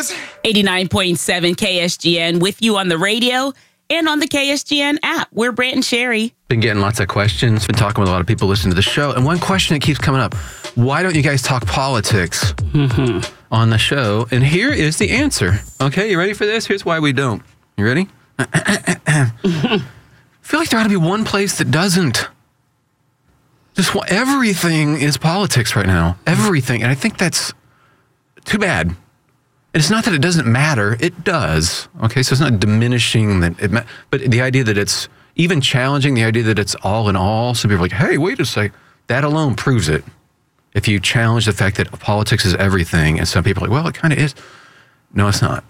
is 89.7 KSGN with you on the radio and on the KSGN app. We're Brant and Sherry. Been getting lots of questions. Been talking with a lot of people listening to the show. And one question that keeps coming up, why don't you guys talk politics on the show? And here is the answer. Okay, you ready for this? Here's why we don't. You ready? I feel like there ought to be one place that doesn't. Everything is politics right now. Everything. And I think that's too bad. And it's not that it doesn't matter. It does. Okay, so it's not diminishing that but the idea that it's even challenging, the idea that it's all in all. Some people are like, hey, wait a sec. That alone proves it. If you challenge the fact that politics is everything, and some people are like, well, it kind of is. No, it's not.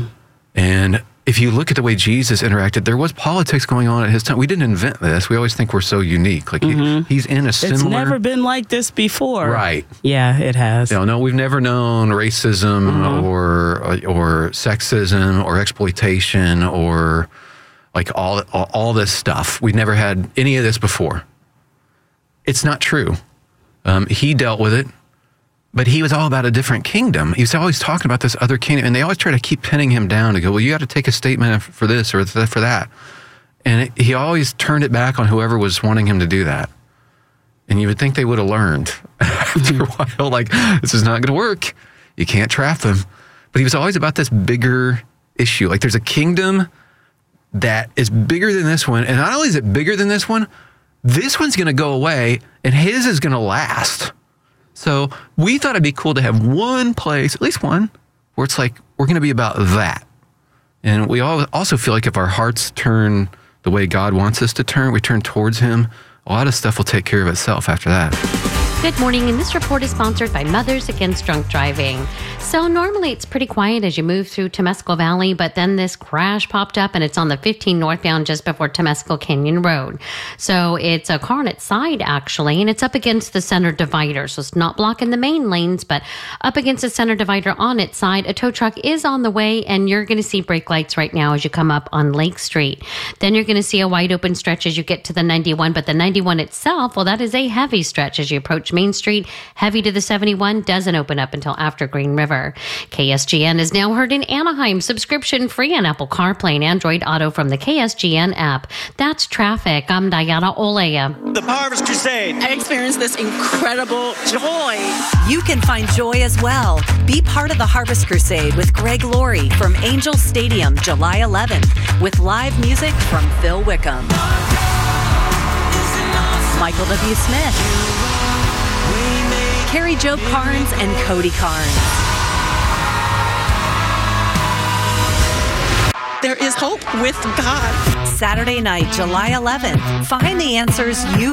And if you look at the way Jesus interacted, there was politics going on at his time. We didn't invent this. We always think we're so unique. Like he's in a similar... It's never been like this before. Right. Yeah, it has. No, we've never known racism or sexism or exploitation or like all this stuff. We've never had any of this before. It's not true. He dealt with it. But he was all about a different kingdom. He was always talking about this other kingdom, and they always try to keep pinning him down to go, well, you got to take a statement for this or for that. And he always turned it back on whoever was wanting him to do that. And you would think they would have learned after a while, like, this is not going to work. You can't trap him. But he was always about this bigger issue. Like, there's a kingdom that is bigger than this one. And not only is it bigger than this one's going to go away, and his is going to last. So we thought it'd be cool to have one place, at least one, where it's like, we're going to be about that. And we also feel like if our hearts turn the way God wants us to turn, we turn towards him, a lot of stuff will take care of itself after that. Good morning, and this report is sponsored by Mothers Against Drunk Driving. So normally it's pretty quiet as you move through Temescal Valley, but then this crash popped up, and it's on the 15 northbound just before Temescal Canyon Road. So it's a car on its side, actually, and it's up against the center divider. So it's not blocking the main lanes, but up against the center divider on its side. A tow truck is on the way, and you're going to see brake lights right now as you come up on Lake Street. Then you're going to see a wide open stretch as you get to the 91, but the 91 itself, well, that is a heavy stretch as you approach Main Street. Heavy to the 71 doesn't open up until after Green River. KSGN is now heard in Anaheim, subscription free on Apple CarPlay and Android Auto from the KSGN app. That's traffic. I'm Diana Olea. The Harvest Crusade. I experienced this incredible joy. You can find joy as well. Be part of the Harvest Crusade with Greg Laurie from Angel Stadium, July 11th, with live music from Phil Wickham, Michael W. Smith, Carrie Jo Carnes, and Cody Carnes. There is hope with God. Saturday night, July 11th. Find the answers you